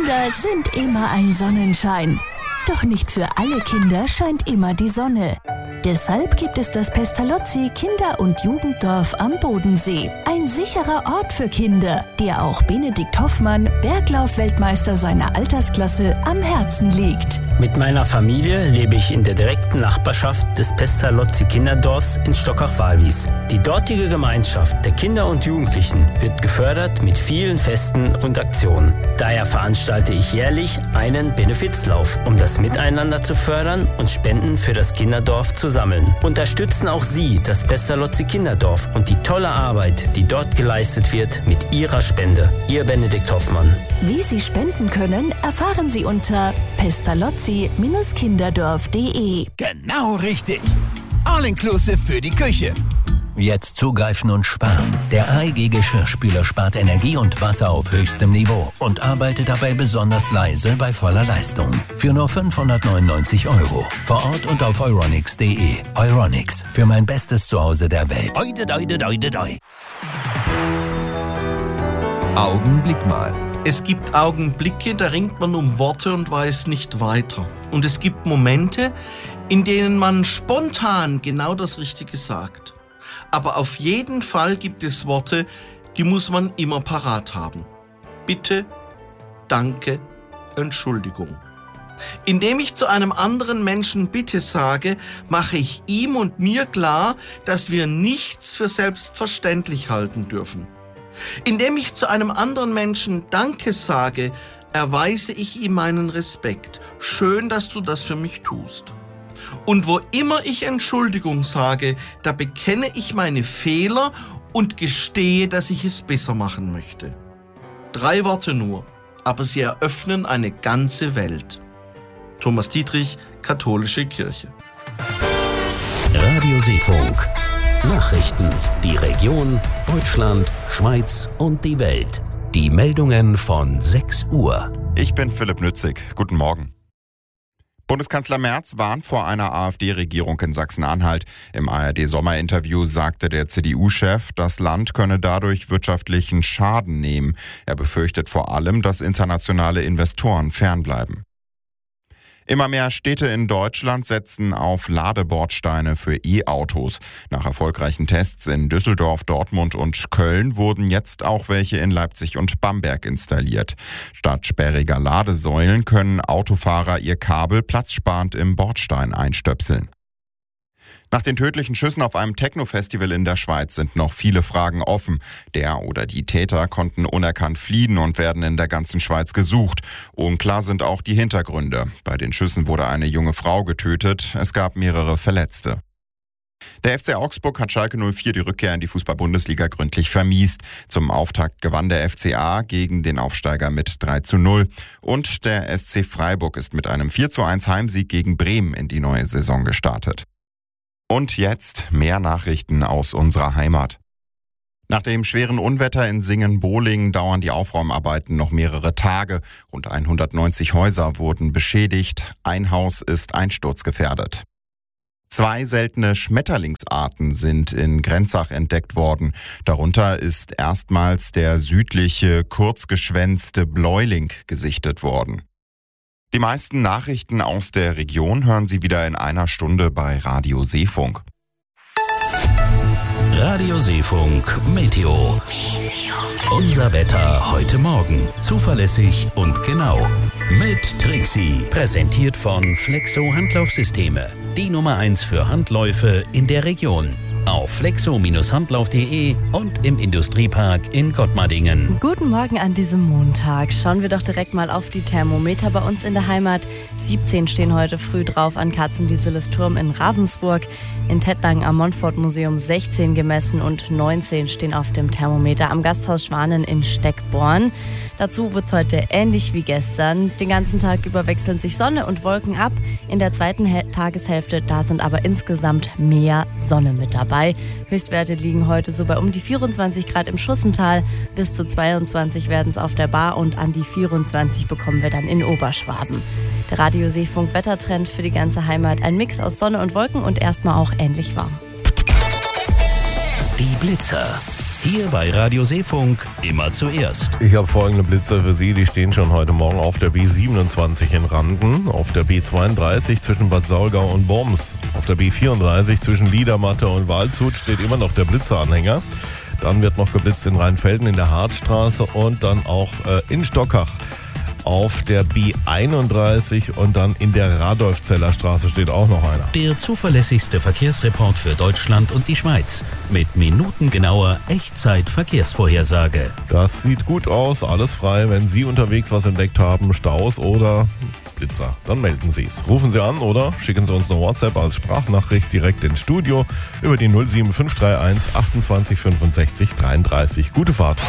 Kinder sind immer ein Sonnenschein. Doch nicht für alle Kinder scheint immer die Sonne. Deshalb gibt es das Pestalozzi Kinder- und Jugenddorf am Bodensee. Ein sicherer Ort für Kinder, der auch Benedikt Hoffmann, Berglauf-Weltmeister seiner Altersklasse, am Herzen liegt. Mit meiner Familie lebe ich in der direkten Nachbarschaft des Pestalozzi Kinderdorfs in Stockach-Walwies. Die dortige Gemeinschaft der Kinder und Jugendlichen wird gefördert mit vielen Festen und Aktionen. Daher veranstalte ich jährlich einen Benefizlauf, um das Miteinander zu fördern und Spenden für das Kinderdorf zu sammeln. Unterstützen auch Sie das Pestalozzi Kinderdorf und die tolle Arbeit, die dort geleistet wird, mit Ihrer Spende. Ihr Benedikt Hoffmann. Wie Sie spenden können, erfahren Sie unter pestalozzi-kinderdorf.de. Genau richtig. All-inclusive für die Küche. Jetzt zugreifen und sparen. Der AEG Geschirrspüler spart Energie und Wasser auf höchstem Niveau und arbeitet dabei besonders leise bei voller Leistung. Für nur 599 €. Vor Ort und auf euronics.de. Euronics, für mein bestes Zuhause der Welt. Augenblick mal. Es gibt Augenblicke, da ringt man um Worte und weiß nicht weiter. Und es gibt Momente, in denen man spontan genau das Richtige sagt. Aber auf jeden Fall gibt es Worte, die muss man immer parat haben. Bitte, danke, Entschuldigung. Indem ich zu einem anderen Menschen Bitte sage, mache ich ihm und mir klar, dass wir nichts für selbstverständlich halten dürfen. Indem ich zu einem anderen Menschen Danke sage, erweise ich ihm meinen Respekt. Schön, dass du das für mich tust. Und wo immer ich Entschuldigung sage, da bekenne ich meine Fehler und gestehe, dass ich es besser machen möchte. 3 Worte nur, aber sie eröffnen eine ganze Welt. Thomas Dietrich, Katholische Kirche. Radio Seefunk. Nachrichten, die Region, Deutschland, Schweiz und die Welt. Die Meldungen von 6 Uhr. Ich bin Philipp Nützig. Guten Morgen. Bundeskanzler Merz warnt vor einer AfD-Regierung in Sachsen-Anhalt. Im ARD-Sommerinterview sagte der CDU-Chef, das Land könne dadurch wirtschaftlichen Schaden nehmen. Er befürchtet vor allem, dass internationale Investoren fernbleiben. Immer mehr Städte in Deutschland setzen auf Ladebordsteine für E-Autos. Nach erfolgreichen Tests in Düsseldorf, Dortmund und Köln wurden jetzt auch welche in Leipzig und Bamberg installiert. Statt sperriger Ladesäulen können Autofahrer ihr Kabel platzsparend im Bordstein einstöpseln. Nach den tödlichen Schüssen auf einem Techno-Festival in der Schweiz sind noch viele Fragen offen. Der oder die Täter konnten unerkannt fliehen und werden in der ganzen Schweiz gesucht. Unklar sind auch die Hintergründe. Bei den Schüssen wurde eine junge Frau getötet. Es gab mehrere Verletzte. Der FC Augsburg hat Schalke 04 die Rückkehr in die Fußball-Bundesliga gründlich vermiest. Zum Auftakt gewann der FCA gegen den Aufsteiger mit 3:0. Und der SC Freiburg ist mit einem 4:1 Heimsieg gegen Bremen in die neue Saison gestartet. Und jetzt mehr Nachrichten aus unserer Heimat. Nach dem schweren Unwetter in Singen-Bohlingen dauern die Aufräumarbeiten noch mehrere Tage. Rund 190 Häuser wurden beschädigt. Ein Haus ist einsturzgefährdet. 2 seltene Schmetterlingsarten sind in Grenzach entdeckt worden. Darunter ist erstmals der südliche, kurzgeschwänzte Bläuling gesichtet worden. Die meisten Nachrichten aus der Region hören Sie wieder in einer Stunde bei Radio Seefunk. Radio Seefunk Meteo. Unser Wetter heute Morgen. Zuverlässig und genau. Mit Trixie. Präsentiert von Flexo Handlaufsysteme. Die Nummer 1 für Handläufe in der Region. Auf flexo-handlauf.de und im Industriepark in Gottmardingen. Guten Morgen an diesem Montag. Schauen wir doch direkt mal auf die Thermometer bei uns in der Heimat. 17 stehen heute früh drauf an Katzendieseles Turm in Ravensburg. In Tettnang am Montfort-Museum 16 gemessen und 19 stehen auf dem Thermometer am Gasthaus Schwanen in Steckborn. Dazu wird es heute ähnlich wie gestern. Den ganzen Tag über wechseln sich Sonne und Wolken ab. In der zweiten Tageshälfte, da sind aber insgesamt mehr Sonne mit dabei. Höchstwerte liegen heute so bei um die 24 Grad im Schussental. Bis zu 22 werden es auf der Bar und an die 24 bekommen wir dann in Oberschwaben. Der Radio Seefunk Wettertrend für die ganze Heimat. Ein Mix aus Sonne und Wolken und erstmal auch ähnlich warm. Die Blitzer. Hier bei Radio Seefunk immer zuerst. Ich habe folgende Blitzer für Sie, die stehen schon heute Morgen auf der B27 in Randen, auf der B32 zwischen Bad Saulgau und Worms, auf der B34 zwischen Liedermatte und Waldshut steht immer noch der Blitzeranhänger. Dann wird noch geblitzt in Rheinfelden in der Hartstraße und dann auch in Stockach. Auf der B31 und dann in der Radolfzeller Straße steht auch noch einer. Der zuverlässigste Verkehrsreport für Deutschland und die Schweiz. Mit minutengenauer Echtzeit-Verkehrsvorhersage. Das sieht gut aus, alles frei. Wenn Sie unterwegs was entdeckt haben, Staus oder Blitzer, dann melden Sie es. Rufen Sie an oder schicken Sie uns eine WhatsApp als Sprachnachricht direkt ins Studio über die 07531 28 65 33. Gute Fahrt.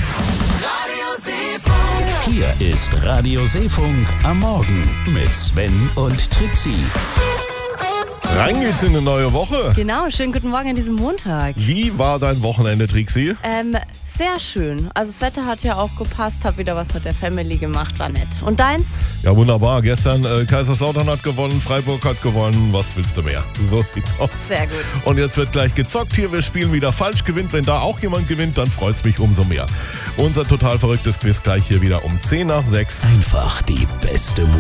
Hier ist Radio Seefunk am Morgen mit Sven und Trixie. Rein geht's in eine neue Woche. Genau, schönen guten Morgen an diesem Montag. Wie war dein Wochenende, Trixie? Sehr schön. Also das Wetter hat ja auch gepasst, hab wieder was mit der Family gemacht, war nett. Und deins? Ja, wunderbar. Gestern Kaiserslautern hat gewonnen, Freiburg hat gewonnen. Was willst du mehr? So sieht's aus. Sehr gut. Und jetzt wird gleich gezockt hier. Wir spielen wieder falsch gewinnt. Wenn da auch jemand gewinnt, dann freut's mich umso mehr. Unser total verrücktes Quiz gleich hier wieder um 10 nach 6. Einfach die beste